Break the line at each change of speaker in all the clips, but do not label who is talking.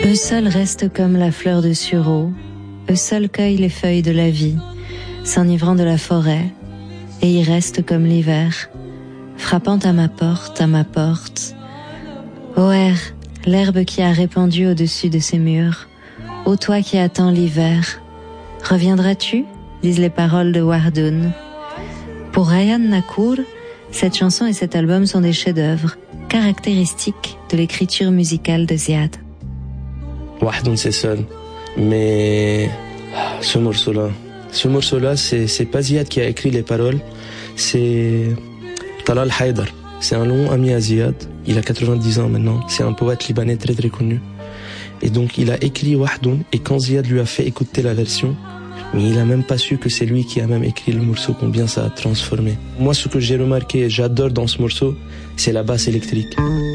Eux seuls restent comme la fleur de sureau, eux seuls cueillent les feuilles de la vie, s'enivrant de la forêt, et y restent comme l'hiver, frappant à ma porte. Ô air, l'herbe qui a répandu au-dessus de ces murs, ô toi qui attends l'hiver, reviendras-tu, disent les paroles de Wahdoun. Pour Ryan Nakour, cette chanson et cet album sont des chefs-d'œuvre, caractéristiques de l'écriture musicale de Ziad.
Wahdoun c'est seul, mais ce morceau-là, c'est pas Ziad qui a écrit les paroles, c'est Talal Haïdar. C'est un long ami à Ziad, il a 90 ans maintenant, c'est un poète libanais très très connu. Et donc il a écrit Wahdoun, et quand Ziad lui a fait écouter la version, mais il a même pas su que c'est lui qui a même écrit le morceau, combien ça a transformé. Moi, ce que j'ai remarqué et j'adore dans ce morceau, c'est la basse électrique.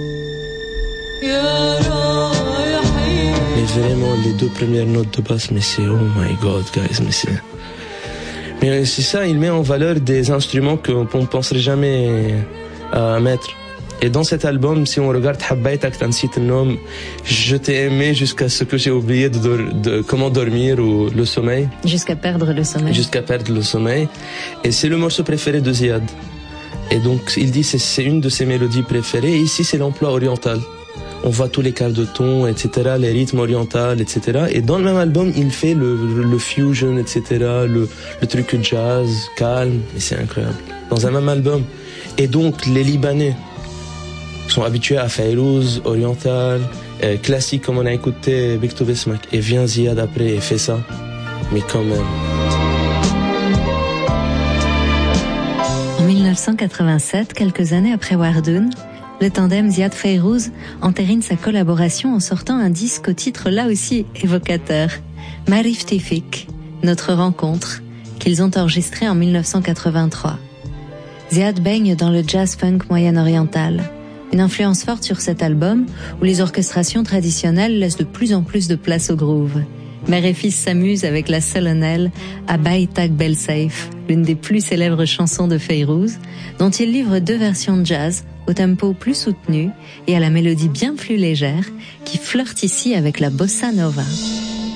Mais vraiment, les deux premières notes de basse, mais c'est oh my god, guys, mais c'est ça, il met en valeur des instruments qu'on ne penserait jamais à mettre. Et dans cet album, si on regarde Habbaytak Tansit Nom, je t'ai aimé jusqu'à ce que j'ai oublié de comment dormir ou le sommeil.
Jusqu'à perdre le sommeil.
Et c'est le morceau préféré de Ziad. Et donc, il dit c'est une de ses mélodies préférées. Et ici, c'est l'emploi oriental. On voit tous les quarts de ton, etc., les rythmes orientaux, etc. Et dans le même album, il fait le fusion, etc., le truc jazz, calme. Et c'est incroyable. Dans un même album. Et donc, les Libanais sont habitués à Fayrouz, oriental, classique comme on a écouté Bekto Besmak. Et vient Ziad après et fait ça. Mais quand même.
En 1987, quelques années après Wahdoun, le tandem Ziad Fayrouz entérine sa collaboration en sortant un disque au titre là aussi évocateur, Marif Tifik, notre rencontre, qu'ils ont enregistré en 1983. Ziad baigne dans le jazz-funk moyen-oriental, une influence forte sur cet album où les orchestrations traditionnelles laissent de plus en plus de place au groove. Mère et fils s'amusent avec la solennelle Habbaytak Bel Saif, l'une des plus célèbres chansons de Fayrouz, dont il livre deux versions de jazz au tempo plus soutenu et à la mélodie bien plus légère qui flirte ici avec la bossa nova.